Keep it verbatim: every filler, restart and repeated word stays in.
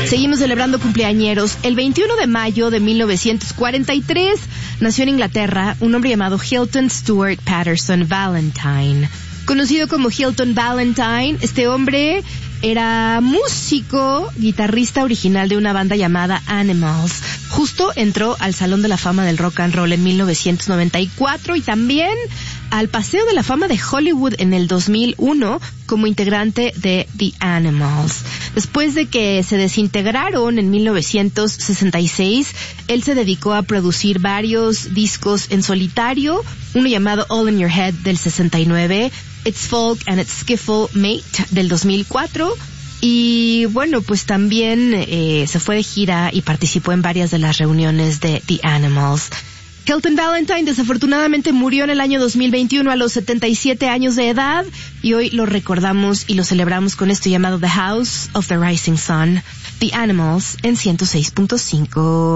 Seguimos celebrando cumpleañeros. El veintiuno de mayo de mil novecientos cuarenta y tres nació en Inglaterra un hombre llamado Hilton Stuart Patterson Valentine. Conocido como Hilton Valentine, este hombre era músico, guitarrista original de una banda llamada Animals. Justo entró al Salón de la Fama del Rock and Roll en mil novecientos noventa y cuatro y también al Paseo de la Fama de Hollywood en el dos mil uno como integrante de The Animals. Después de que se desintegraron en mil novecientos sesenta y seis, él se dedicó a producir varios discos en solitario, uno llamado All in Your Head del sesenta y nueve, It's Folk and It's Skiffle Mate del dos mil cuatro, y bueno, pues también eh, se fue de gira y participó en varias de las reuniones de The Animals. Hilton Valentine desafortunadamente murió en el año dos mil veintiuno a los setenta y siete años de edad y hoy lo recordamos y lo celebramos con esto llamado The House of the Rising Sun, The Animals en ciento seis punto cinco.